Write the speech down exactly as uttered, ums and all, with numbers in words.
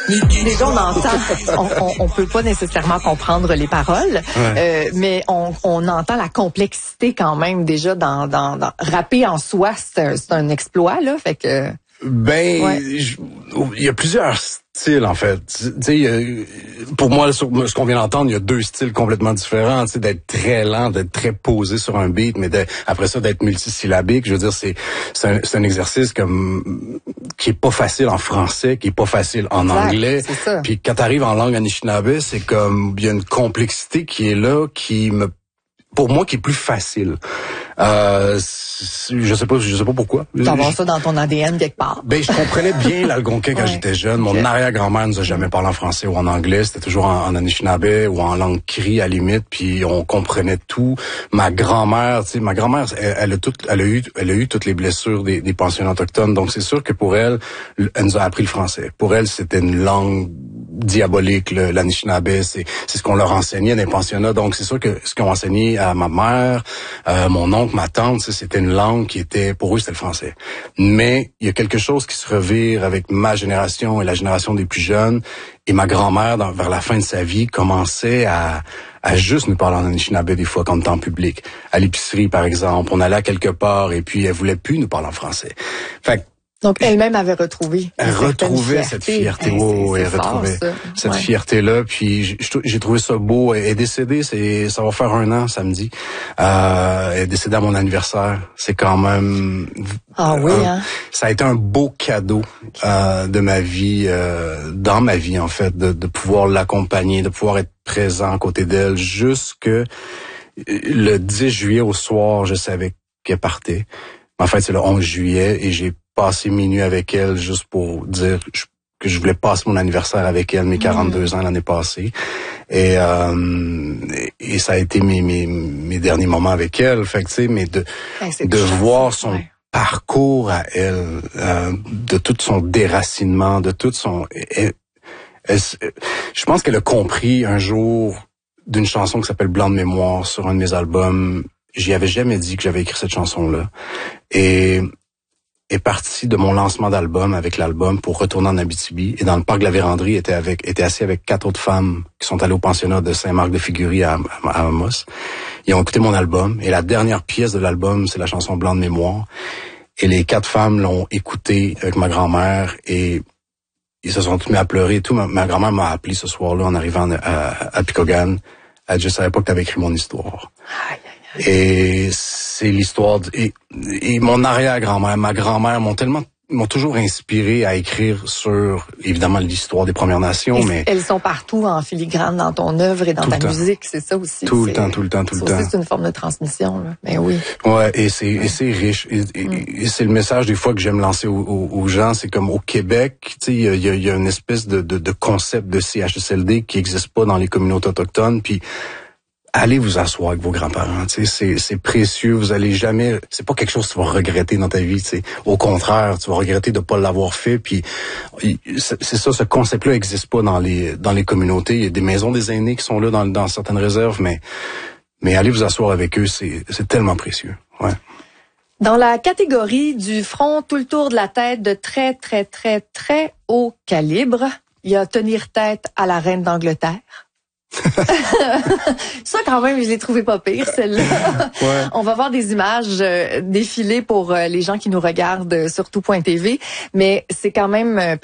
Déjà, on entend, on, on, on peut pas nécessairement comprendre les paroles, ouais. euh, mais on, on entend la complexité quand même déjà dans, dans, dans rapper en soi, c'est un, c'est un exploit là, fait que. Ben, ouais. Il y a plusieurs styles en fait. Tu sais, pour moi, ce qu'on vient d'entendre, il y a deux styles complètement différents. Tu sais, d'être très lent, d'être très posé sur un beat, mais de, après ça, d'être multisyllabique. Je veux dire, c'est c'est un, c'est un exercice comme qui est pas facile en français, qui est pas facile en exact, anglais. C'est ça. Puis quand t'arrives en langue anishinaabe, c'est comme il y a une complexité qui est là, qui me pour moi, qui est plus facile. Euh, je sais pas, je sais pas pourquoi. T'as ça dans ton A D N quelque part. Ben, je comprenais bien l'algonquin quand ouais. j'étais jeune. Mon okay. arrière-grand-mère nous a jamais parlé en français ou en anglais. C'était toujours en, en anishinaabe ou en langue cri à la limite. Puis on comprenait tout. Ma grand-mère, tu sais, ma grand-mère, elle, elle a tout, elle a eu, elle a eu toutes les blessures des, des pensionnats autochtones. Donc c'est sûr que pour elle, elle nous a appris le français. Pour elle, c'était une langue diabolique, l'anishinaabe. C'est, c'est ce qu'on leur enseignait dans les pensionnats. Donc c'est sûr que ce qu'on enseignait à ma mère, euh, mon oncle, ma tante, c'était une langue qui était, pour eux, c'était le français. Mais il y a quelque chose qui se revire avec ma génération et la génération des plus jeunes. Et ma grand-mère, dans, vers la fin de sa vie, commençait à, à juste nous parler en anishinaabe des fois quand on était en public. À l'épicerie, par exemple, on allait à quelque part et puis elle voulait plus nous parler en français. Fait que, donc, elle-même avait retrouvé. Elle retrouvait fierté. cette fierté. Hey, oh, c'est, c'est elle fort, retrouvait ça. cette ouais. fierté-là. Puis, j'ai trouvé ça beau. Elle est décédée, c'est, ça va faire un an samedi. Euh, elle est décédée à mon anniversaire. C'est quand même... Ah oui, un, hein? Ça a été un beau cadeau euh, de ma vie, euh, dans ma vie, en fait, de, de pouvoir l'accompagner, de pouvoir être présent à côté d'elle jusque le dix juillet au soir, je savais qu'elle partait. En fait, c'est le onze juillet et j'ai passé minuit avec elle juste pour dire que je voulais passer mon anniversaire avec elle, mes quarante-deux mmh. ans l'année passée. Et, euh, et ça a été mes, mes, mes derniers moments avec elle. Fait que, tu sais, mais de, hey, de voir son ouais. parcours à elle, euh, de tout son déracinement, de tout son... Elle, elle, je pense qu'elle a compris un jour d'une chanson qui s'appelle Blanc de mémoire sur un de mes albums. J'y avais jamais dit que j'avais écrit cette chanson-là. Et... est parti de mon lancement d'album avec l'album pour retourner en Abitibi. Et dans le parc de la Vérandrie, était avec, était assis avec quatre autres femmes qui sont allées au pensionnat de Saint-Marc-de-Figuerie à, à, à Amos. Ils ont écouté mon album. Et la dernière pièce de l'album, c'est la chanson Blanc de mémoire. Et les quatre femmes l'ont écouté avec ma grand-mère et ils se sont tous mis à pleurer et tout. Ma, ma grand-mère m'a appelé ce soir-là en arrivant à, à, à Picogan. Elle dit, je savais pas que t'avais écrit mon histoire. Aïe, aïe, aïe. Et c'est l'histoire de, et, et mon arrière-grand-mère, ma grand-mère m'ont tellement, m'ont toujours inspiré à écrire sur, évidemment, l'histoire des Premières Nations, et mais... Elles sont partout en filigrane dans ton œuvre et dans ta musique, c'est ça aussi. Tout le temps, tout le temps, tout le temps. Ça aussi, c'est une forme de transmission, là. Mais oui. Ouais, et c'est, ouais. et c'est riche. Et, et, mm. et c'est le message, des fois, que j'aime lancer aux, aux, aux gens. C'est comme au Québec, tu sais, il y a, y, a, y a une espèce de, de, de concept de C H S L D qui n'existe pas dans les communautés autochtones, puis allez vous asseoir avec vos grands-parents, tu sais, c'est, c'est précieux, vous allez jamais, c'est pas quelque chose que tu vas regretter dans ta vie, tu sais. Au contraire, tu vas regretter de pas l'avoir fait, puis c'est, c'est ça, ce concept-là existe pas dans les, dans les communautés. Il y a des maisons des aînés qui sont là dans, dans certaines réserves, mais, mais allez vous asseoir avec eux, c'est, c'est tellement précieux, ouais. Dans la catégorie du front tout le tour de la tête de très, très, très, très haut calibre, il y a tenir tête à la reine d'Angleterre. Ça, quand même, je l'ai trouvé pas pire, celle-là. Ouais. On va voir des images euh, défiler pour euh, les gens qui nous regardent sur tout point T V, mais c'est quand même... Euh,